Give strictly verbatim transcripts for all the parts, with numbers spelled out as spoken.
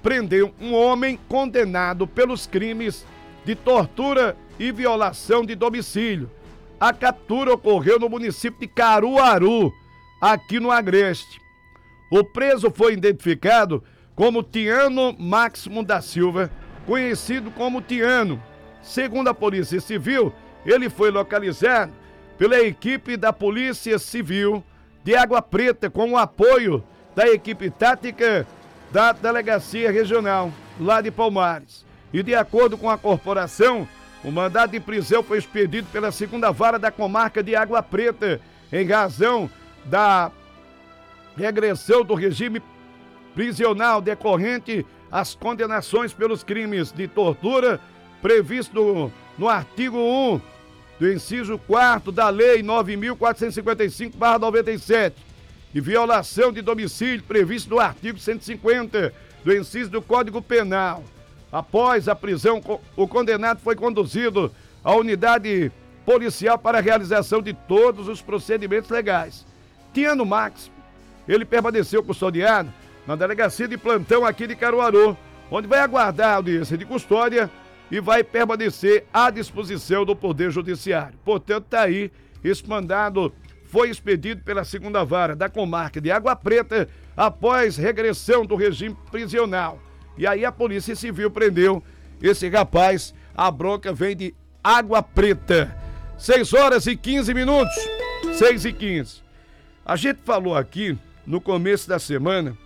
prendeu um homem condenado pelos crimes de tortura e violação de domicílio. A captura ocorreu no município de Caruaru, aqui no Agreste. O preso foi identificado como Tiano Máximo da Silva, conhecido como Tiano. Segundo a Polícia Civil, ele foi localizado pela equipe da Polícia Civil de Água Preta com o apoio da equipe tática da Delegacia Regional, lá de Palmares. E de acordo com a corporação, o mandado de prisão foi expedido pela segunda vara da comarca de Água Preta, em razão da regressão do regime prisional decorrente às condenações pelos crimes de tortura previsto no, no artigo um do inciso quarto da Lei nove mil quatrocentos e cinquenta e cinco barra noventa e sete e violação de domicílio previsto no artigo cento e cinquenta do inciso do Código Penal. Após a prisão, o condenado foi conduzido à unidade policial para a realização de todos os procedimentos legais. Tiano Máximo, ele permaneceu custodiado na delegacia de plantão aqui de Caruaru, onde vai aguardar a audiência de custódia e vai permanecer à disposição do Poder Judiciário. Portanto, está aí, esse mandado foi expedido pela segunda vara da comarca de Água Preta após regressão do regime prisional. E aí a Polícia Civil prendeu esse rapaz. A bronca vem de Água Preta. seis horas e quinze minutos. seis e quinze. A gente falou aqui no começo da semana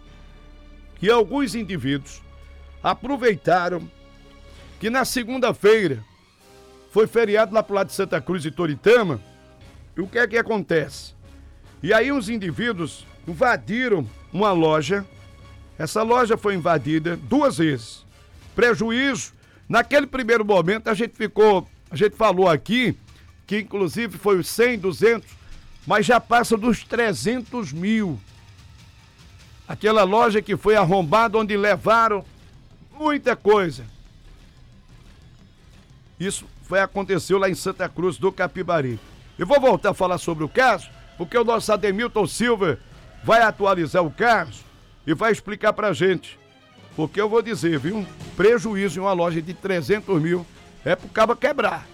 que alguns indivíduos aproveitaram que na segunda-feira foi feriado lá pro lado de Santa Cruz e Toritama. E o que é que acontece? E aí os indivíduos invadiram uma loja. Essa loja foi invadida duas vezes. Prejuízo. Naquele primeiro momento a gente ficou, a gente falou aqui que inclusive foi os cem, duzentos, mas já passa dos trezentos mil. Aquela loja que foi arrombada, onde levaram muita coisa. Isso foi, aconteceu lá em Santa Cruz do Capibari. Eu vou voltar a falar sobre o caso, porque o nosso Ademilton Silva vai atualizar o caso e vai explicar pra gente. Porque eu vou dizer, viu? Prejuízo em uma loja de trezentos mil é pro cabo quebrar.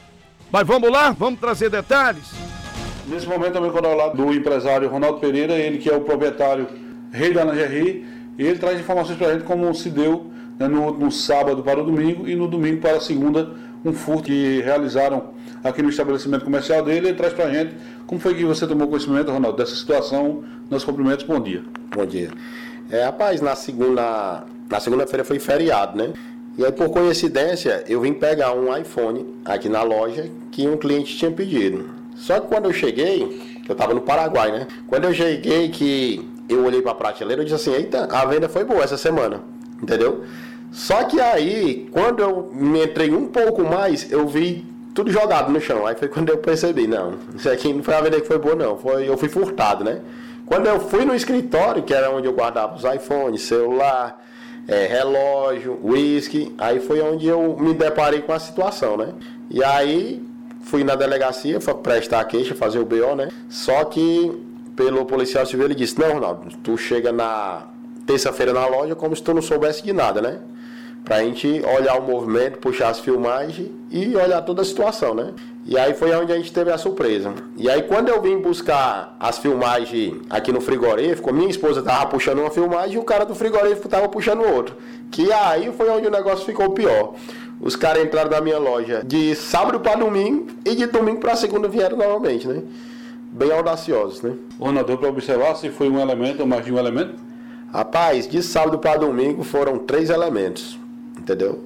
Mas vamos lá? Vamos trazer detalhes? Nesse momento também quando eu ao lado do empresário Ronaldo Pereira, ele que é o proprietário rei da lingerie, e ele traz informações pra gente como se deu, né, no, no sábado para o domingo e no domingo para a segunda, um furto que realizaram aqui no estabelecimento comercial dele. Ele traz pra gente como foi que você tomou conhecimento, Ronaldo, dessa situação. Nossos cumprimentos, bom dia. Bom dia. É, rapaz, na segunda, na segunda-feira foi feriado, né? E aí, por coincidência, eu vim pegar um iPhone aqui na loja que um cliente tinha pedido. Só que quando eu cheguei, eu tava no Paraguai, né? Quando eu cheguei, que eu olhei pra prateleira, eu disse assim, eita, a venda foi boa essa semana, entendeu? Só que aí, quando eu me entrei um pouco mais, eu vi tudo jogado no chão. Aí foi quando eu percebi, não, isso aqui não foi a venda que foi boa, não. Foi, eu fui furtado, né? Quando eu fui no escritório, que era onde eu guardava os iPhones, celular, é, relógio, whisky, aí foi onde eu me deparei com a situação, né? E aí fui na delegacia para prestar a queixa, fazer o B O, né? Só que pelo policial civil ele disse, não, Ronaldo, tu chega na terça-feira na loja como se tu não soubesse de nada, né? Pra gente olhar o movimento, puxar as filmagens e olhar toda a situação, né? E aí foi onde a gente teve a surpresa. E aí quando eu vim buscar as filmagens aqui no frigorífico, minha esposa tava puxando uma filmagem e o cara do frigorífico tava puxando outra. Que aí foi onde o negócio ficou pior. Os caras entraram na minha loja de sábado para domingo e de domingo para segunda vieram novamente, né? Bem audaciosos, né? Ronaldo, deu para observar se foi um elemento ou mais de um elemento? Rapaz, de sábado para domingo foram três elementos, entendeu?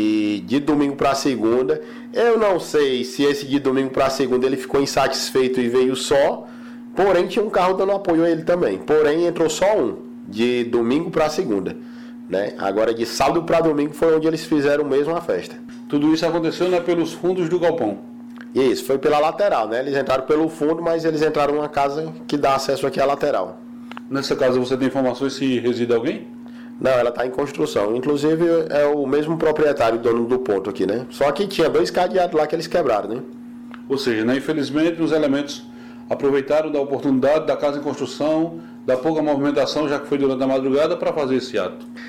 E de domingo para segunda, eu não sei se esse de domingo para segunda ele ficou insatisfeito e veio só, porém tinha um carro dando apoio a ele também. Porém entrou só um, de domingo para segunda, né? Agora de sábado para domingo foi onde eles fizeram mesmo a festa. Tudo isso aconteceu, né, pelos fundos do galpão? Isso, foi pela lateral, né? Eles entraram pelo fundo, mas eles entraram numa casa que dá acesso aqui à lateral. Nessa casa você tem informações se reside alguém? Não, ela está em construção. Inclusive é o mesmo proprietário, dono do ponto aqui, né? Só que tinha dois cadeados lá que eles quebraram, né? Ou seja, né, infelizmente os elementos aproveitaram da oportunidade da casa em construção, da pouca movimentação, já que foi durante a madrugada, para fazer esse ato.